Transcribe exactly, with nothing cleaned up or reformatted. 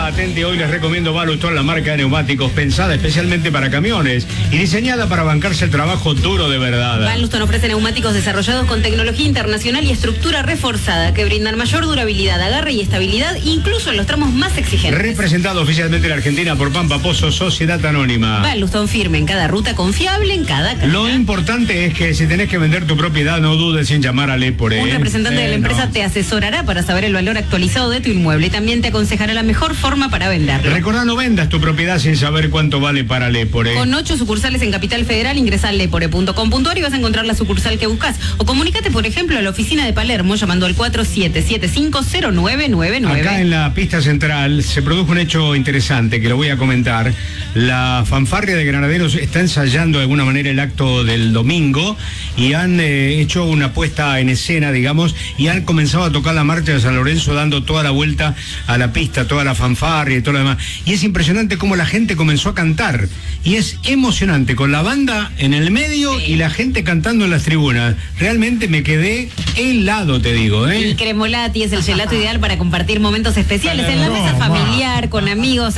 atente, hoy les recomiendo Balustón, la marca de neumáticos pensada especialmente para camiones y diseñada para bancarse el trabajo duro de verdad. Balustón ofrece neumáticos desarrollados con tecnología internacional y estructura reforzada que brindan mayor durabilidad, agarre y estabilidad, incluso en los tramos más exigentes. Representado oficialmente en Argentina por Pampa Pozo Sociedad Anónima. Balustón firme en cada ruta, confiable en cada carga. Lo importante es que si tenés que vender tu propiedad, no dudes en llamar a Lepore. Un representante eh, de la empresa no. te asesorará para saber el valor actualizado de tu inmueble y también te aconsejará la mejor forma para venderlo. Recordá, no vendas tu propiedad sin saber cuánto vale para Lepore. Con ocho sucursales en Capital Federal, ingresa a lepore punto com punto ar y vas a encontrar la sucursal que buscas. O comunícate, por ejemplo, a la oficina de Palermo llamando al cuatro siete siete cinco cero nueve nueve nueve. Acá en la pista central se produjo un hecho interesante que lo voy a comentar. La fanfarria de Granaderos está ensayando de alguna manera el acto del domingo y han eh, hecho una puesta en escena, digamos, y han comenzado a tocar la marcha de San Lorenzo dando toda la vuelta a la pista, toda la fanfarria y todo lo demás. Y es impresionante cómo la gente comenzó a cantar. Y es emocionante, con la banda en el medio y la gente cantando en las tribunas. Realmente me quedé helado, te digo, ¿eh? Y Cremolati es el gelato ideal para compartir momentos especiales en la mesa familiar, con amigos.